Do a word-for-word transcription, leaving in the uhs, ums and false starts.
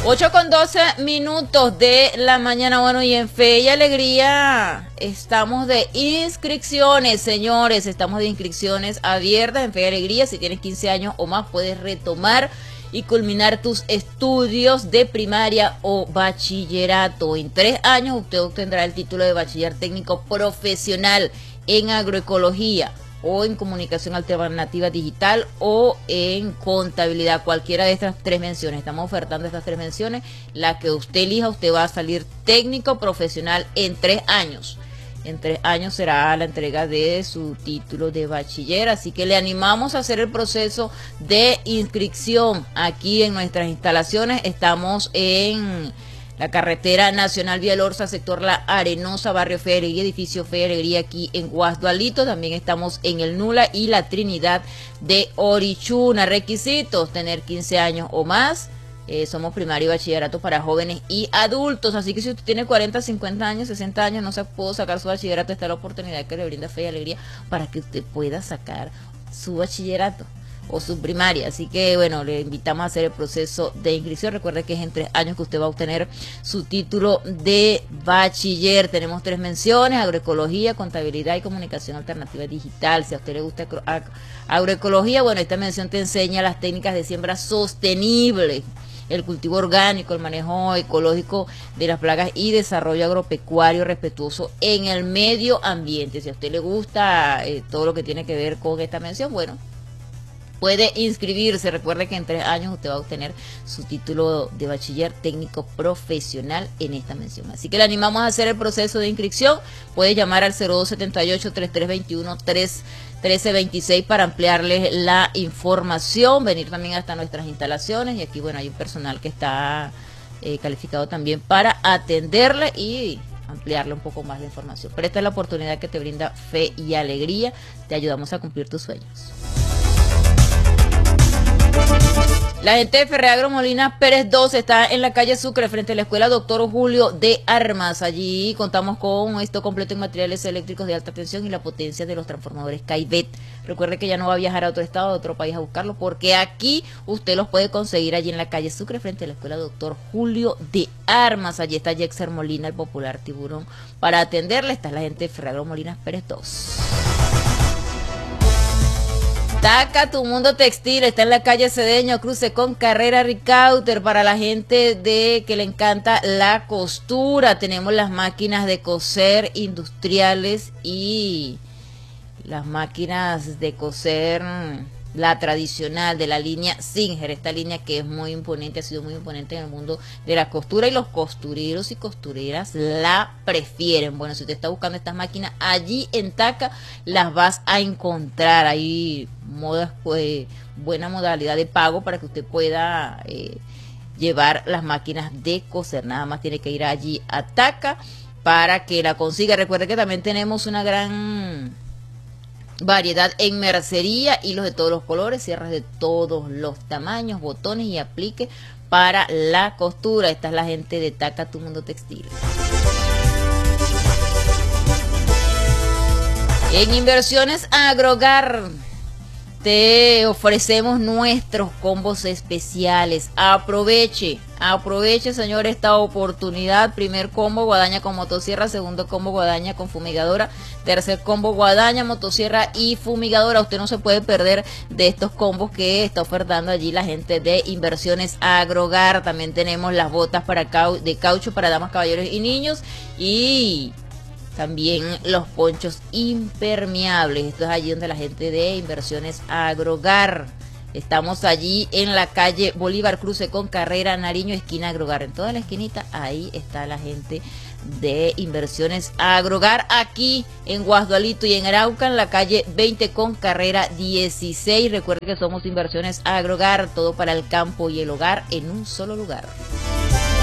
ocho con doce minutos de la mañana. Bueno, y en Fe y Alegría estamos de inscripciones, señores. Estamos de inscripciones abiertas en Fe y Alegría. Si tienes quince años o más, puedes retomar y culminar tus estudios de primaria o bachillerato. En tres años usted obtendrá el título de bachiller técnico profesional en agroecología o en comunicación alternativa digital o en contabilidad, cualquiera de estas tres menciones. Estamos ofertando estas tres menciones. La que usted elija, usted va a salir técnico profesional en tres años. En tres años será la entrega de su título de bachiller, así que le animamos a hacer el proceso de inscripción aquí en nuestras instalaciones. Estamos en la carretera nacional Vía Lorza, sector La Arenosa, barrio Fe y Alegría, edificio Fe y Alegría, aquí en Guasdualito. También estamos en el Nula y la Trinidad de Orichuna. Requisitos: tener quince años o más. Eh, somos primario y bachillerato para jóvenes y adultos, así que si usted tiene cuarenta, cincuenta años, sesenta años, no se pudo sacar su bachillerato, está la oportunidad que le brinda Fe y Alegría para que usted pueda sacar su bachillerato o su primaria. Así que bueno, le invitamos a hacer el proceso de inscripción. Recuerde que es en tres años que usted va a obtener su título de bachiller. Tenemos tres menciones: agroecología, contabilidad y comunicación alternativa digital. Si a usted le gusta agroecología, bueno, esta mención te enseña las técnicas de siembra sostenible, el cultivo orgánico, el manejo ecológico de las plagas y desarrollo agropecuario respetuoso en el medio ambiente. Si a usted le gusta eh, todo lo que tiene que ver con esta mención, bueno, puede inscribirse. Recuerde que en tres años usted va a obtener su título de bachiller técnico profesional en esta mención. Así que le animamos a hacer el proceso de inscripción. Puede llamar al cero dos setenta y ocho, treinta y tres veintiuno, trece veintiséis para ampliarles la información, venir también hasta nuestras instalaciones. Y aquí, bueno, hay un personal que está eh, calificado también para atenderle y ampliarle un poco más la información. Pero esta es la oportunidad que te brinda Fe y Alegría. Te ayudamos a cumplir tus sueños. La gente de Ferreagro Molinas Pérez dos está en la calle Sucre, frente a la escuela Doctor Julio de Armas. Allí contamos con esto completo en materiales eléctricos de alta tensión y la potencia de los transformadores Caivet. Recuerde que ya no va a viajar a otro estado, a otro país a buscarlo, porque aquí usted los puede conseguir allí en la calle Sucre, frente a la escuela Doctor Julio de Armas. Allí está Jexer Molina, el popular tiburón, para atenderle. Está la gente de Ferreagro Molinas Pérez dos. Taca Tu Mundo Textil está en la calle Cedeño, cruce con Carrera Ricauter, para la gente de que le encanta la costura. Tenemos las máquinas de coser industriales y las máquinas de coser, la tradicional de la línea Singer, esta línea que es muy imponente, ha sido muy imponente en el mundo de la costura, y los costureros y costureras la prefieren. Bueno, si usted está buscando estas máquinas, allí en Taca las vas a encontrar. Hay modas, pues, buena modalidad de pago para que usted pueda eh, llevar las máquinas de coser. Nada más tiene que ir allí a Taca para que la consiga. Recuerde que también tenemos una gran variedad en mercería, hilos de todos los colores, cierres de todos los tamaños, botones y apliques para la costura. Esta es la gente de Taca Tu Mundo Textil. En Inversiones Agrogar te ofrecemos nuestros combos especiales. Aproveche, aproveche, señor, esta oportunidad. Primer combo, guadaña con motosierra. Segundo combo, guadaña con fumigadora. Tercer combo, guadaña, motosierra y fumigadora. Usted no se puede perder de estos combos que está ofertando allí la gente de Inversiones Agrogar. También tenemos las botas para cau de caucho para damas, caballeros y niños, y también los ponchos impermeables. Esto es allí donde la gente de Inversiones Agrogar. Estamos allí en la calle Bolívar, cruce con Carrera Nariño, esquina Agrogar. En toda la esquinita, ahí está la gente de Inversiones Agrogar. Aquí en Guasdualito y en Arauca, en la calle veinte con Carrera dieciséis. Recuerden que somos Inversiones Agrogar, todo para el campo y el hogar en un solo lugar.